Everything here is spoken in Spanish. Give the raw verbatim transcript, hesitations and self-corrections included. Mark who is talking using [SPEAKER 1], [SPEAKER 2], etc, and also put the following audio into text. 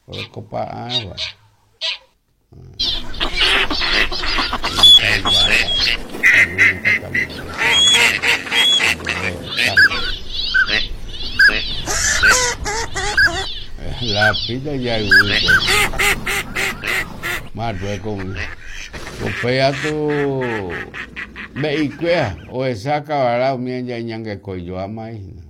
[SPEAKER 1] Por copa agua. La pita ya hay gusto. Más luego con copea tu ve y cuea o esa cabara mía ya ñangue coyo ama ahí.